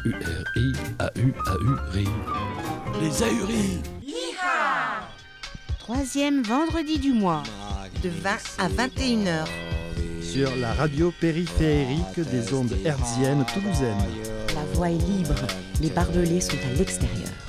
A-U-R-I, A-U-A-U-R-I. Les ahuris. Troisième vendredi du mois, de 20 à 21h. Sur la radio périphérique des ondes hertziennes toulousaines. la voie est libre, les barbelés sont à l'extérieur.